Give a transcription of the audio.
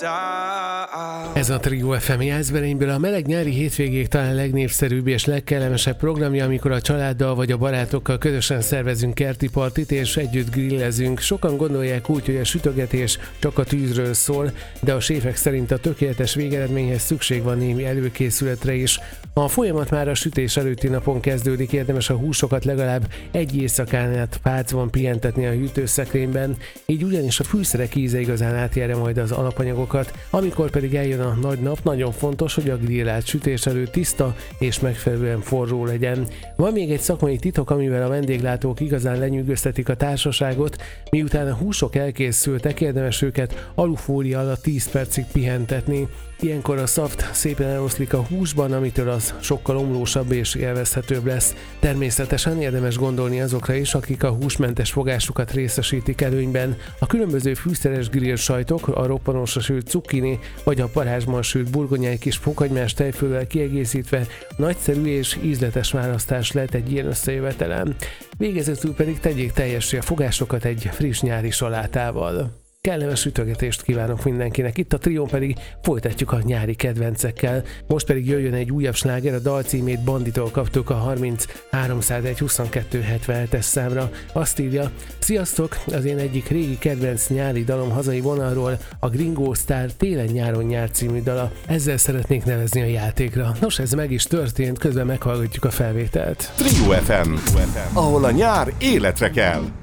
Ez a Trio FM Jászberényből a meleg nyári hétvégék talán legnépszerűbb és legkellemesebb programja, amikor a családdal vagy a barátokkal közösen szervezünk kerti partit és együtt grillezünk. Sokan gondolják úgy, hogy a sütögetés csak a tűzről szól, de a séfek szerint a tökéletes végeredményhez szükség van némi előkészületre is. A folyamat már a sütés előtti napon kezdődik, érdemes a húsokat legalább egy éjszakán át pálcban pihentetni a hűtőszekrényben, így ugyanis a fűszerek íze igazán átjárja majd az alapanyagokat. Amikor pedig eljön a nagy nap, nagyon fontos, hogy a grillált sütés előtt tiszta és megfelelően forró legyen. Van még egy szakmai titok, amivel a vendéglátók igazán lenyűgöztetik a társaságot. Miután a húsok elkészültek, érdemes őket alufólia alatt 10 percig pihentetni. Ilyenkor a szaft szépen eloszlik a húsban, amitől az sokkal omlósabb és élvezhetőbb lesz. Természetesen érdemes gondolni azokra is, akik a húsmentes fogásukat részesítik előnyben. A különböző fűszeres grill sajtok, a roppanosra sült cukkini vagy a parázsban sült burgonyai kis fokhagymás tejföllel kiegészítve nagyszerű és ízletes választás lehet egy ilyen összejövetelen. Végezetül pedig tegyék teljessé a fogásokat egy friss nyári salátával. Kellemes sütögetést kívánok mindenkinek, itt a Trión pedig folytatjuk a nyári kedvencekkel. Most pedig jöjjön egy újabb sláger, a dal címét Banditól kaptuk a 30 301 22 77-es számra. Azt írja: sziasztok, az én egyik régi kedvenc nyári dalom hazai vonalról, a Gringo Star Télen-nyáron nyár című dala. Ezzel szeretnék nevezni a játékra. Nos, ez meg is történt, közben meghallgatjuk a felvételt. Trio FM, ahol a nyár életre kell.